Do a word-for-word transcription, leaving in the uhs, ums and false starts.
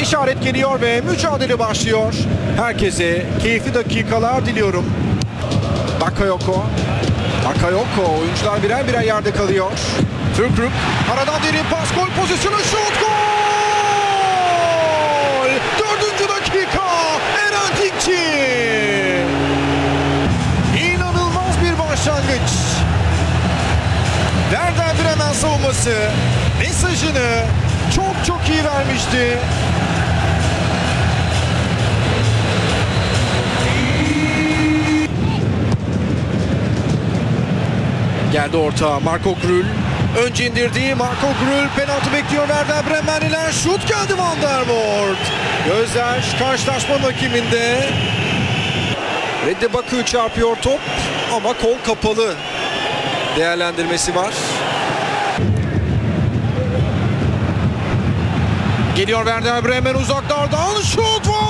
İşaret geliyor ve mücadele başlıyor. Herkese keyifli dakikalar diliyorum. Bakayoko. Bakayoko. Oyuncular birer birer yerde kalıyor. Türkruk. Aradan derin pas. Gol pozisyonu. Şut. Gol! Dördüncü dakika. Eren Dikçi. İnanılmaz bir başlangıç. Werder Bremen savunması mesajını çok çok iyi vermişti. Geldi orta. Marco Grül. Önce indirdiği Marco Grül penaltı bekliyor Werder Bremenliler. Şut geldi Van der Voort. Gözler karşılaşmanın hakiminde. Redde Bakü çarpıyor top ama kol kapalı değerlendirmesi var. Geliyor Werder Bremen uzaklardan. Şut var.